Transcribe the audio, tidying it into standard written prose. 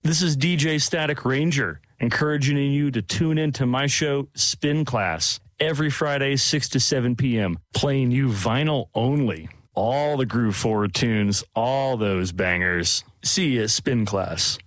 This is DJ Static Ranger, encouraging you to tune into my show, Spin Class, every Friday, 6 to 7 p.m., playing you vinyl only. All the Groove Forward tunes, all those bangers. See you at Spin Class.